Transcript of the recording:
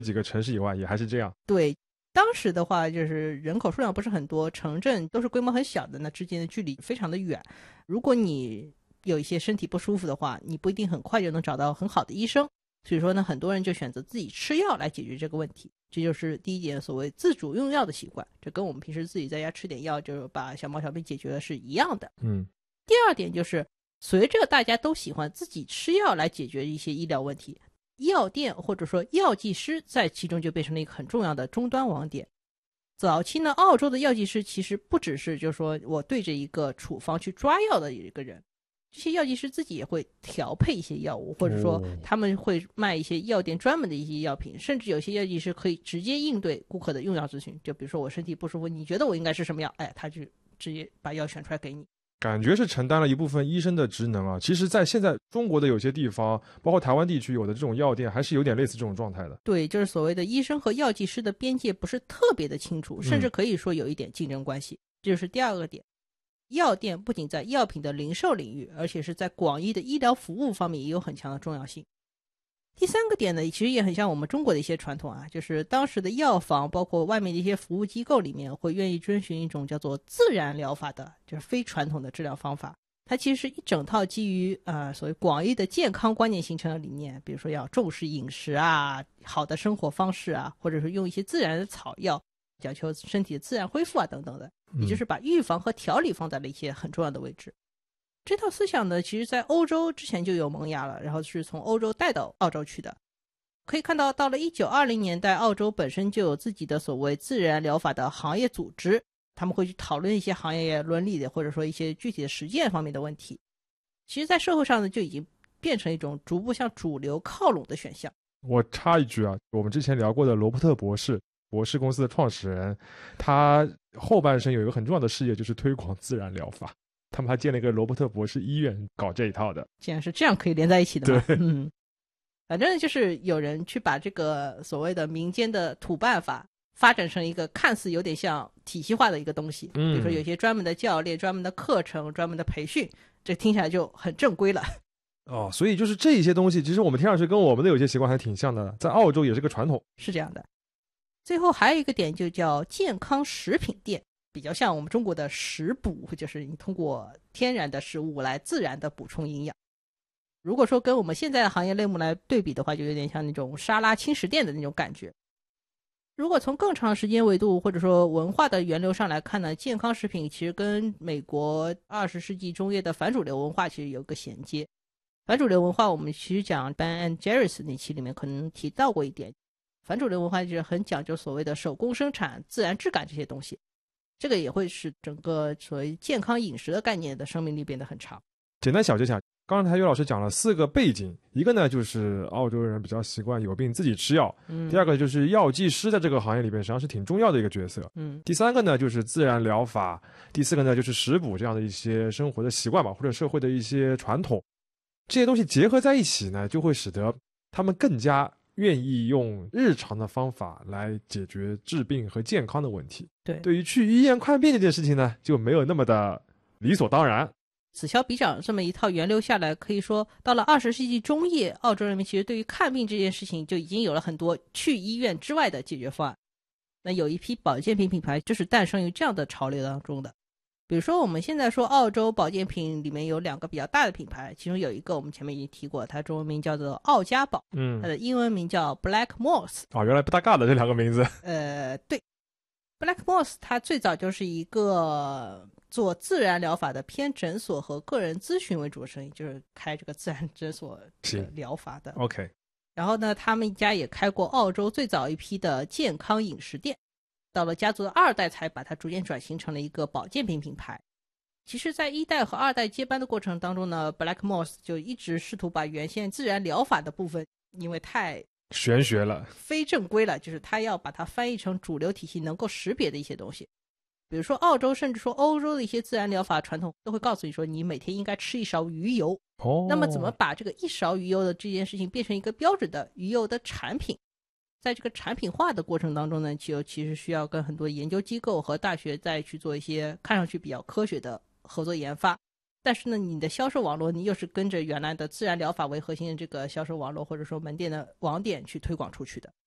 几个城市以外也还是这样。 对，当时的话就是人口数量不是很多，城镇都是规模很小的，那之间的距离非常的远。如果你有一些身体不舒服的话，你不一定很快就能找到很好的医生，所以说呢，很多人就选择自己吃药来解决这个问题。这就是第一点，所谓自主用药的习惯，这跟我们平时自己在家吃点药就是把小毛小病解决的是一样的。第二点就是随着大家都喜欢自己吃药来解决一些医疗问题，药店或者说药剂师在其中就变成了一个很重要的终端网点。早期呢，澳洲的药剂师其实不只是就是说我对着一个处方去抓药的一个人，这些药剂师自己也会调配一些药物，或者说他们会卖一些药店专门的一些药品，甚至有些药剂师可以直接应对顾客的用药咨询。就比如说我身体不舒服，你觉得我应该是什么药，他就直接把药选出来给你。 感觉是承担了一部分医生的职能啊。其实在现在中国的有些地方，包括台湾地区有的这种药店还是有点类似这种状态的。 对，就是所谓的医生和药剂师的边界不是特别的清楚，甚至可以说有一点竞争关系。这就是第二个点，药店不仅在药品的零售领域，而且是在广义的医疗服务方面也有很强的重要性。第三个点呢，其实也很像我们中国的一些传统啊，就是当时的药房包括外面的一些服务机构里面会愿意遵循一种叫做自然疗法的，就是非传统的治疗方法。它其实是一整套基于所谓广义的健康观念形成的理念，比如说要重视饮食啊，好的生活方式啊，或者是用一些自然的草药，讲求身体的自然恢复啊等等的，也就是把预防和调理放在了一些很重要的位置。这套思想呢，其实在欧洲之前就有萌芽了，然后是从欧洲带到澳洲去的。可以看到，到了1920年代，澳洲本身就有自己的所谓自然疗法的行业组织，他们会去讨论一些行业伦理的或者说一些具体的实践方面的问题。其实在社会上呢，就已经变成一种逐步向主流靠拢的选项。 我插一句啊，我们之前聊过的罗伯特博士公司的创始人，他后半生有一个很重要的事业，就是推广自然疗法。他们还建了一个罗伯特博士医院，搞这一套的。 竟然是这样可以连在一起的吗？ 对， 反正就是有人去把这个所谓的民间的土办法发展成一个看似有点像体系化的一个东西，比如说有些专门的教练、专门的课程、专门的培训，这听起来就很正规了。 所以就是这些东西，其实我们听上去跟我们的有些习惯还挺像的，在澳洲也是个传统。 是这样的。最后还有一个点就叫健康食品店，比较像我们中国的食补，就是你通过天然的食物来自然的补充营养。如果说跟我们现在的行业类目来对比的话，就有点像那种沙拉轻食店的那种感觉。如果从更长时间维度或者说文化的源流上来看呢，健康食品其实跟美国20世纪中叶的反主流文化其实有个衔接。反主流文化我们其实讲 Ben and Jerry's 那期里面可能提到过一点，反主流文化就是很讲究所谓的手工生产、自然质感这些东西，这个也会使整个所谓健康饮食的概念的生命力变得很长。 简单小结一下，刚才岳老师讲了4个背景，一个呢就是澳洲人比较习惯有病自己吃药，第二个就是药剂师在这个行业里边实际上是挺重要的一个角色，第三个呢就是自然疗法，第四个呢就是食补这样的一些生活的习惯吧，或者社会的一些传统。这些东西结合在一起呢，就会使得他们更加愿意用日常的方法来解决治病和健康的问题。对于去医院看病这件事情呢，就没有那么的理所当然。 此消彼长这么一套源流下来，可以说到了20世纪中叶，澳洲人民其实对于看病这件事情就已经有了很多去医院之外的解决方案。那有一批保健品品牌就是诞生于这样的潮流当中的。比如说我们现在说澳洲保健品里面有2个比较大的品牌，其中有一个我们前面已经提过，它中文名叫做澳佳宝，它的英文名叫 Black Moss。 原来不搭嘎的这2个名字。 对， Black Moss 它最早就是一个做自然疗法的偏诊所和个人咨询为主的生意，就是开这个自然诊所的疗法的。 OK。 然后呢，他们家也开过澳洲最早一批的健康饮食店，到了家族的2代才把它逐渐转型成了一个保健品品牌。其实在1代和2代接班的过程当中呢， Black Moss 就一直试图把原先自然疗法的部分，因为太玄学了， 非正规了，就是他要把它翻译成主流体系能够识别的一些东西。比如说澳洲甚至说欧洲的一些自然疗法传统都会告诉你说，你每天应该吃1勺鱼油。那么怎么把这个1勺鱼油的这件事情变成一个标准的鱼油的产品，在这个产品化的过程当中呢，就其实需要跟很多研究机构和大学再去做一些看上去比较科学的合作研发。但是呢，你的销售网络你又是跟着原来的自然疗法为核心的这个销售网络或者说门店的网点去推广出去的。